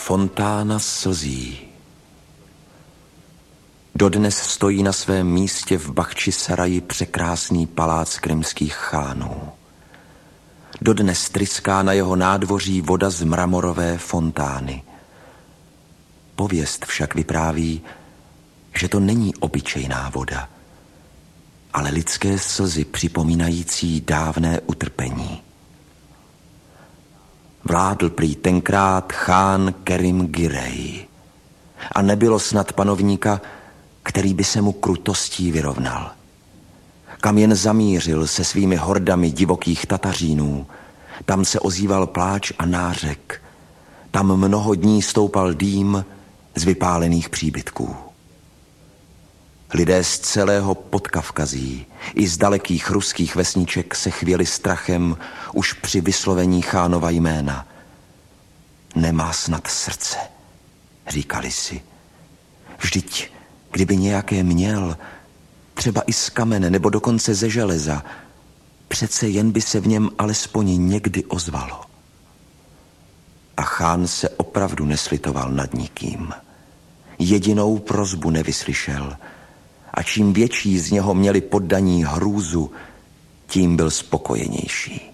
Fontána slzí. Dodnes stojí na svém místě v Bachčisaraji překrásný palác krymských chánů. Dodnes tryská na jeho nádvoří voda z mramorové fontány. Pověst však vypráví, že to není obyčejná voda, ale lidské slzy připomínající dávné utrpení. Vládl prý tenkrát chán Kerim Girej a nebylo snad panovníka, který by se mu krutostí vyrovnal. Kam jen zamířil se svými hordami divokých Tatařínů, tam se ozýval pláč a nářek, tam mnoho dní stoupal dým z vypálených příbytků. Lidé z celého Podkavkazí i z dalekých ruských vesniček se chvěli strachem už při vyslovení chánova jména. Nemá snad srdce, říkali si. Vždyť, kdyby nějaké měl, třeba i z kamene nebo dokonce ze železa, přece jen by se v něm alespoň někdy ozvalo. A chán se opravdu neslitoval nad nikým. Jedinou prosbu nevyslyšel a čím větší z něho měli poddaní hrůzu, tím byl spokojenější.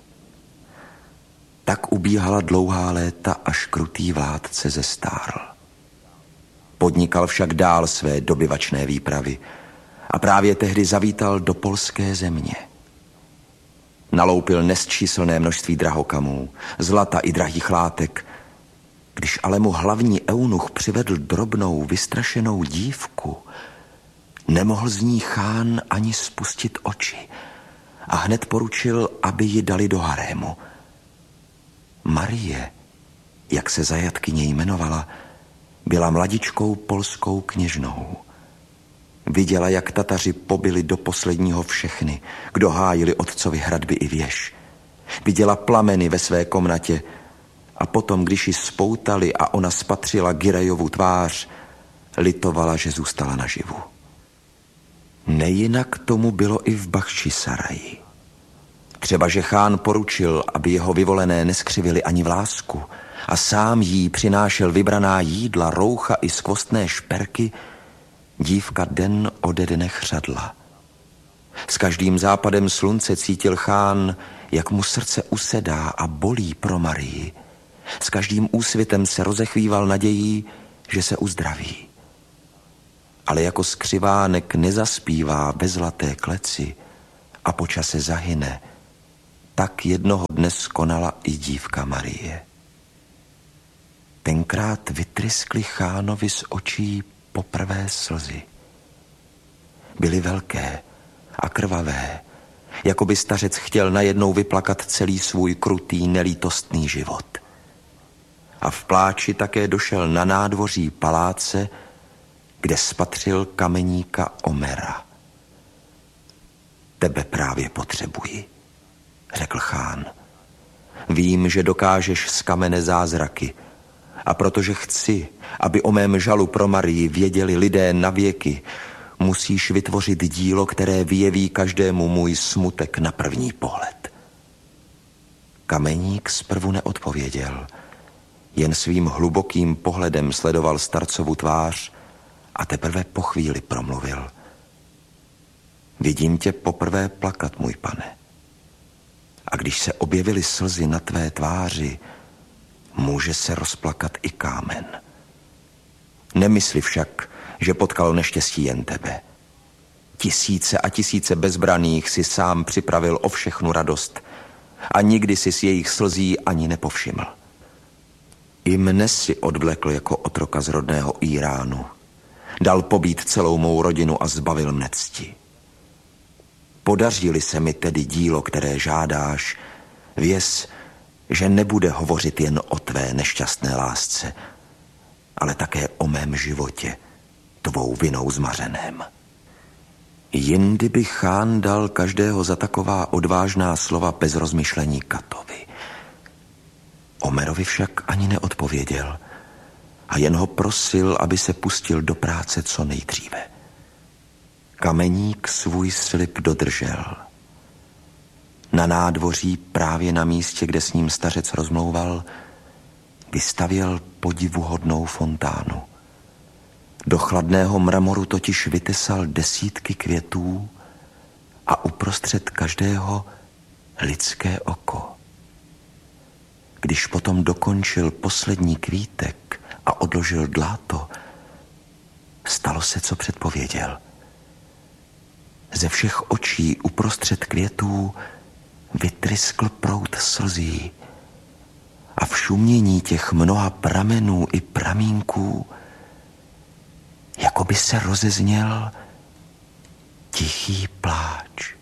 Tak ubíhala dlouhá léta, až krutý vládce zestárl. Podnikal však dál své dobyvačné výpravy a právě tehdy zavítal do polské země. Naloupil nesčíslné množství drahokamů, zlata i drahých látek. Když ale mu hlavní eunuch přivedl drobnou, vystrašenou dívku, nemohl z ní chán ani spustit oči a hned poručil, aby ji dali do harému. Marie, jak se zajatkyně jmenovala, byla mladičkou polskou kněžnou. Viděla, jak Tataři pobili do posledního všechny, kdo hájili otcovi hradby i věž. Viděla plameny ve své komnatě a potom, když ji spoutali a ona spatřila Girejovu tvář, litovala, že zůstala naživu. Nejinak tomu bylo i v Bachčisaraji. Třeba, že chán poručil, aby jeho vyvolené neskřivili ani vlásku a sám jí přinášel vybraná jídla, roucha i skvostné šperky, dívka den ode dne chřadla. S každým západem slunce cítil chán, jak mu srdce usedá a bolí pro Marii. S každým úsvitem se rozechvíval nadějí, že se uzdraví. Ale jako skřivánek nezaspívá ve zlaté kleci a po čase zahyne, tak jednoho dne skonala i dívka Marie. Tenkrát vytryskly chánovi z očí poprvé slzy. Byly velké a krvavé, jako by stařec chtěl najednou vyplakat celý svůj krutý, nelítostný život. A v pláči také došel na nádvoří paláce, kde spatřil kameníka Omera. Tebe právě potřebuji, řekl chán. Vím, že dokážeš z kamene zázraky, a protože chci, aby o mém žalu pro Marii věděli lidé na věky, musíš vytvořit dílo, které vyjeví každému můj smutek na první pohled. Kameník zprvu neodpověděl, jen svým hlubokým pohledem sledoval starcovu tvář a teprve po chvíli promluvil. Vidím tě poprvé plakat, můj pane. A když se objevily slzy na tvé tváři, může se rozplakat i kámen. Nemysli však, že potkalo neštěstí jen tebe. Tisíce a tisíce bezbraných si sám připravil o všechnu radost a nikdy si s jejich slzí ani nepovšiml. I mne si odvlekl jako otroka z rodného Íránu. Dal pobít celou mou rodinu a zbavil mne cti. Podaří-li se mi tedy dílo, které žádáš, věz, že nebude hovořit jen o tvé nešťastné lásce, ale také o mém životě, tvou vinou zmařeném. Jindy by chán dal každého za taková odvážná slova bez rozmyšlení katovi. Omerovi však ani neodpověděl a jen ho prosil, aby se pustil do práce co nejdříve. Kameník svůj slib dodržel. Na nádvoří, právě na místě, kde s ním stařec rozmlouval, vystavěl podivuhodnou fontánu. Do chladného mramoru totiž vytesal desítky květů a uprostřed každého lidské oko. Když potom dokončil poslední kvítek a odložil dláto, stalo se, co předpověděl. Ze všech očí uprostřed květů vytryskl proud slzí a v šumění těch mnoha pramenů i pramínků jako by se rozezněl tichý pláč.